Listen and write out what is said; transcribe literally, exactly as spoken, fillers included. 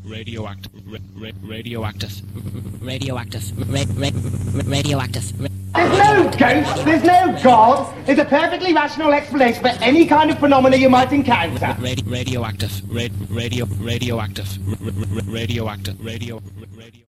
radioactive, radioactive, radioactive, radioactive. There's no ghost, there's no God. There's a perfectly rational explanation for any kind of phenomena you might encounter. Radio, radioactive, radio, radioactive, radioactive, radio, radio.